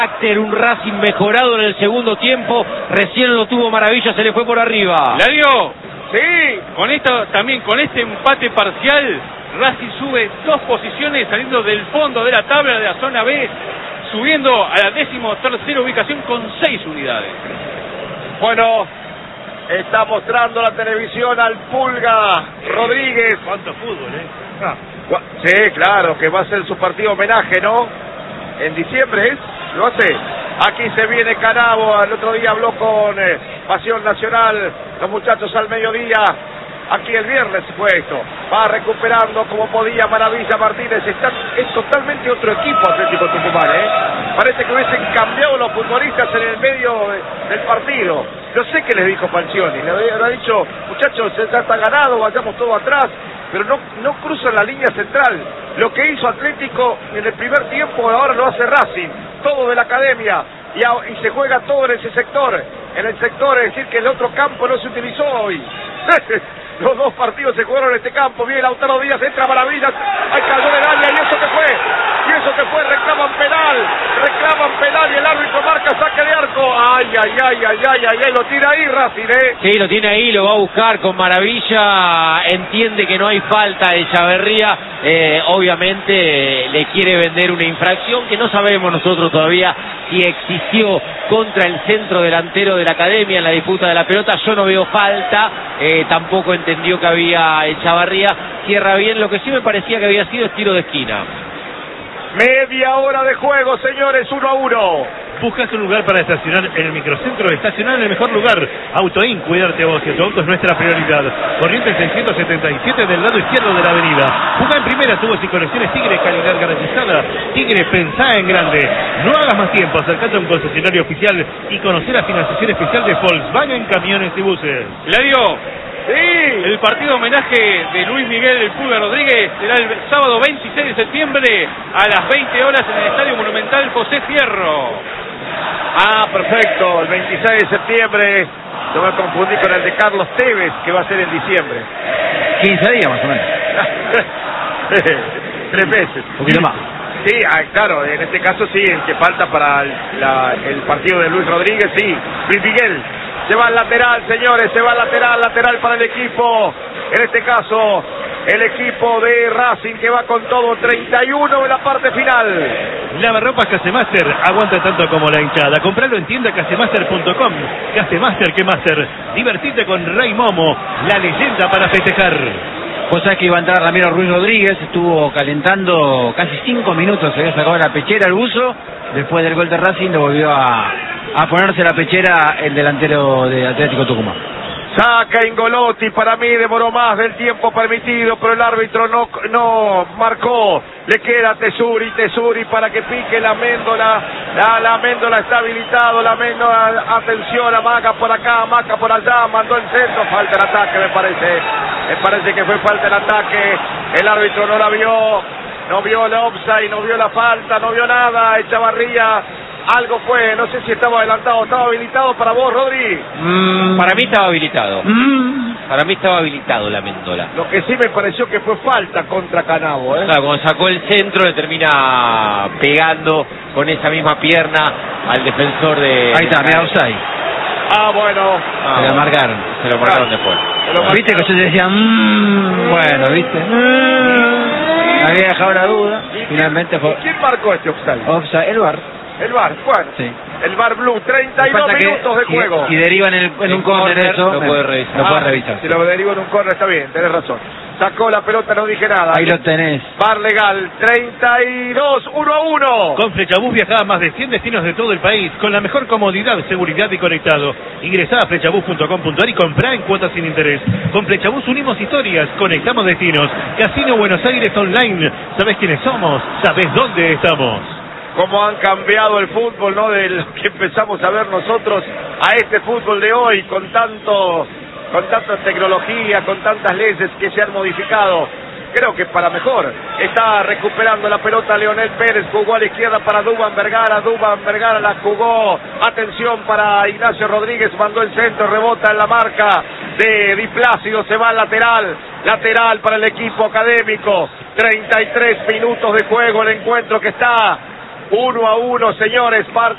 Un Racing mejorado en el segundo tiempo, recién lo tuvo Maravilla, se le fue por arriba. Ladio, sí, con este empate parcial, Racing sube 2 posiciones saliendo del fondo de la tabla de la zona B, subiendo a la 13ª ubicación con 6 unidades. Bueno, está mostrando la televisión al Pulga Rodríguez. ¿Cuánto fútbol, Sí, claro, que va a ser su partido homenaje, ¿no? En diciembre lo hace. Aquí se viene Canavo, el otro día habló con Pasión Nacional, los muchachos al mediodía. Aquí el viernes fue esto. Va recuperando como podía Maravilla Martínez. Es totalmente otro equipo Atlético Tucumán, Parece que hubiesen cambiado los futbolistas en el medio del partido. No sé qué les dijo Falcioni. Le ha dicho, muchachos, ya está ganado, vayamos todo atrás. Pero no cruzan la línea central. Lo que hizo Atlético en el primer tiempo, ahora lo hace Racing. Todo de la academia. Y se juega todo en ese sector. En el sector, es decir, que el otro campo no se utilizó hoy. Los 2 partidos se jugaron en este campo. Viene Lautaro Díaz, entra Maravillas. Hay cayó en el área. ¿Y eso qué fue? Reclaman penal y el árbitro marca saque de arco. Ay, lo tira ahí Racing, Sí, lo tiene ahí, lo va a buscar con Maravilla, entiende que no hay falta de Echaverría, obviamente le quiere vender una infracción que no sabemos nosotros todavía si existió contra el centro delantero de la academia en la disputa de la pelota. Yo no veo falta, tampoco entendió que había Echaverría, cierra bien, lo que sí me parecía que había sido es tiro de esquina. Media hora de juego, señores, 1-1. ¿Buscas un lugar para estacionar en el microcentro? Estacionar en el mejor lugar. Autoin, cuidarte vos, que tu auto es nuestra prioridad. Corrientes 677 del lado izquierdo de la avenida. Busca en primera, tubos y conexiones Tigre, calidad garantizada. Tigre, pensá en grande. No hagas más tiempo, acercate a un concesionario oficial y conocer la financiación especial de Volkswagen Camiones y Buses. Ladio, sí, el partido homenaje de Luis Miguel El Pulga Rodríguez será el sábado 26 de septiembre a las 20 horas en el Estadio Monumental José Fierro. Perfecto, el 26 de septiembre. No me confundí con el de Carlos Tevez, que va a ser en diciembre. 15 días más o menos. 3 meses. Un poquito más. Sí, claro, en este caso sí, el que falta para el partido de Luis Rodríguez, sí. Luis Miguel se va al lateral, señores, se va al lateral para el equipo. En este caso, el equipo de Racing que va con todo, 31 en la parte final. Lavarropas Casemaster, aguanta tanto como la hinchada. Compralo en tienda casemaster.com. Casemaster, que Master. Divertite con Rey Momo, la leyenda para festejar. Vos sabés que iba a entrar Ramiro Ruiz Rodríguez, estuvo calentando casi 5 minutos, se había sacado la pechera el buzo, después del gol de Racing lo volvió a ponerse la pechera el delantero de Atlético Tucumán. Saca Ingolotti, para mí demoró más del tiempo permitido, pero el árbitro no marcó. Le queda Tesuri para que pique la Méndola. La Méndola está habilitado, la Méndola, atención, amaga por acá, amaga por allá, mandó el centro, falta el ataque me parece que fue falta el ataque. El árbitro no la vio, no vio el offside, no vio la falta, no vio nada. Echavarría, algo fue, no sé si estaba adelantado, estaba habilitado para vos, Rodri. Para mí estaba habilitado. Para mí estaba habilitado la Méndola. Lo que sí me pareció que fue falta contra Canavo, Claro, cuando sacó el centro le termina pegando con esa misma pierna al defensor de... Ahí está, mira, offside. Bueno. Se lo marcaron después. ¿Viste que yo te decía, bueno, viste? Había dejado la duda, finalmente fue... ¿Quién marcó este offside? Offside, el VAR. El VAR, bueno. Sí. El VAR Blue, 32 minutos de juego. Si derivan en un córner eso, lo puede revisar. Si lo deriva en un córner está bien, tenés razón. Sacó la pelota, no dije nada. Ahí lo tenés. VAR legal, 32, 1-1. Con Flechabús viajá a más de 100 destinos de todo el país, con la mejor comodidad, seguridad y conectado. Ingresá a flechabús.com.ar y comprá en cuotas sin interés. Con Flechabús unimos historias, conectamos destinos. Casino Buenos Aires Online. ¿Sabés quiénes somos? ¿Sabés dónde estamos? Cómo han cambiado el fútbol, ¿no? De lo que empezamos a ver nosotros a este fútbol de hoy, con tanta tecnología, con tantas leyes que se han modificado. Creo que para mejor. Está recuperando la pelota Leonel Pérez, jugó a la izquierda para Dubán Vergara la jugó, atención para Ignacio Rodríguez, mandó el centro, rebota en la marca de Di Plácido, se va al lateral para el equipo académico. 33 minutos de juego, el encuentro que está 1-1, señores, parte